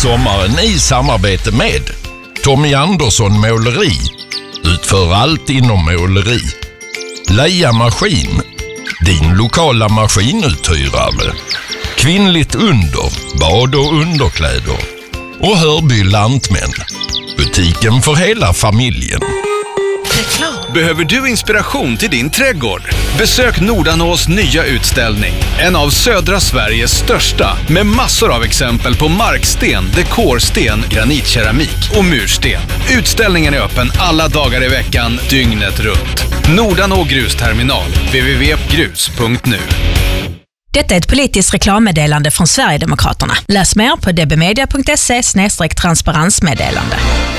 sommaren i samarbete med Tommy Andersson Måleri. Utför allt inom måleri. Leia Maskin, din lokala maskinuthyrare. Kvinnligt under, bad- och underkläder. Och Hörby Lantmän, butiken för hela familjen. Behöver du inspiration till din trädgård? Besök Nordanås nya utställning. En av södra Sveriges största, med massor av exempel på marksten, dekorsten, granitkeramik och mursten. Utställningen är öppen alla dagar i veckan, dygnet runt. Nordanå grusterminal, www.grus.nu. Detta är ett politiskt reklammeddelande från Sverigedemokraterna. Läs mer på dbmedia.se/transparensmeddelande.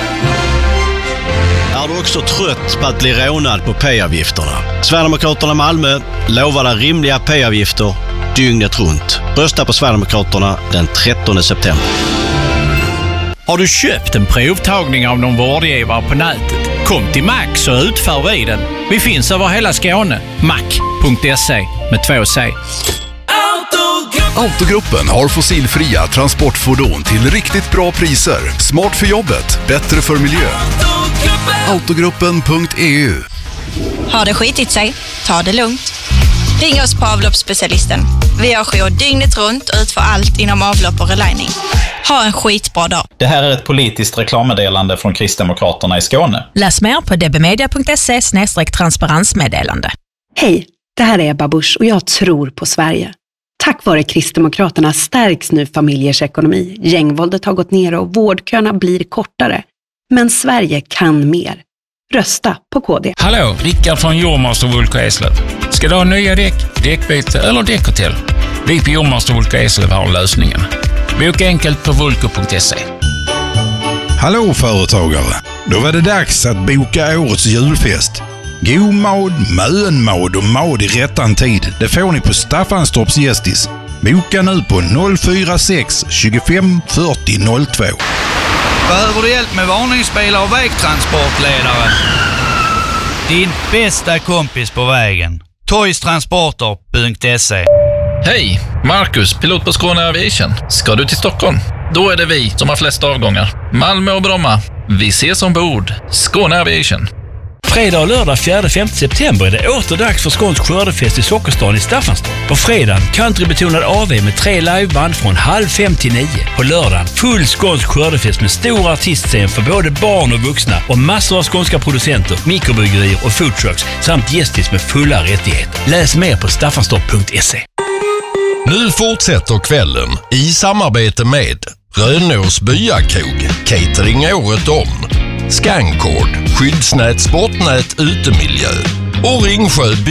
Är du också trött på att bli rånad på P-avgifterna? Sverigedemokraterna Malmö lovar dig rimliga P-avgifter dygnet runt. Rösta på Sverigedemokraterna den 13 september. Har du köpt en provtagning av någon vårdgivare på nätet? Kom till Max så utför vi den. Vi finns över hela Skåne. Mac.se med 2 C. Autogruppen har fossilfria transportfordon till riktigt bra priser. Smart för jobbet, bättre för miljön. Autogruppen.eu. Har det skitit sig? Ta det lugnt. Ring oss på avloppsspecialisten. Vi har jour dygnet runt och utför allt inom avlopp och relining. Ha en skitbra dag. Det här är ett politiskt reklammeddelande från Kristdemokraterna i Skåne. Läs mer på dbmedia.se/transparensmeddelande. Hej, det här är Ebba Busch och jag tror på Sverige. Tack vare Kristdemokraterna stärks nu familjers ekonomi. Gängvåldet har gått ner och vårdköerna blir kortare. Men Sverige kan mer. Rösta på KD. Hallå, Rickard från Jormaster Vulko Eslöv. Ska du ha nya däck, däckbyte eller däckhotell? Vi på Jormaster Vulko Eslöv har lösningen. Boka enkelt på vulko.se. Hallå företagare! Då var det dags att boka årets julfest. God mad, mönmad och mad i rättan tid. Det får ni på Staffanstorps Gästis. Boka nu på 046 25 40 02. Behöver du hjälp med varningsbilar och vägtransportledare? Din bästa kompis på vägen. Toystransporter.se. Hej, Marcus, pilot på Skåne Aviation. Ska du till Stockholm? Då är det vi som har flest avgångar. Malmö och Bromma. Vi ses ombord. Skåne Aviation. Fredag och lördag 4-5 september är det åter dags för skånsk skördefest i Sockerstan i Staffanstorp. På fredagen countrybetonad AV med 3 liveband från 4:30 till 9. På lördagen full skånsk skördefest med stor artistscen för både barn och vuxna och massor av skånska producenter, mikrobryggerier och foodtrucks samt gästis med fulla rättigheter. Läs mer på staffanstorp.se. Nu fortsätter kvällen i samarbete med Rönås byakog, catering året om, Scancord, skyddsnät, sportnät, utemiljö och Ringsjö